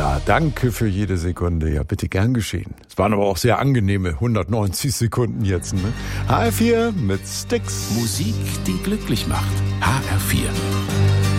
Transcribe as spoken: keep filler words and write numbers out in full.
klar, danke für jede Sekunde. Ja, bitte gern geschehen. Es waren aber auch sehr angenehme hundertneunzig Sekunden jetzt. Ne? H R vier mit Styx. Musik, die glücklich macht. H R vier.